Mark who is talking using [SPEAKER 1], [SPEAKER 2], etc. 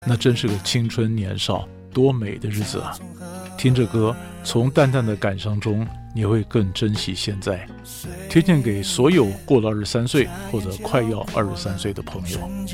[SPEAKER 1] 那真是个青春年少多美的日子啊！听着歌，从淡淡的感伤中，你会更珍惜现在。推荐给所有过了23岁或者快要23岁的朋友。